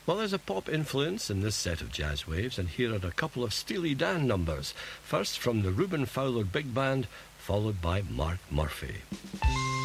Well, there's a pop influence in this set of jazz waves, and here are a couple of Steely Dan numbers. First from the Reuben Fowler Big Band, followed by Mark Murphy.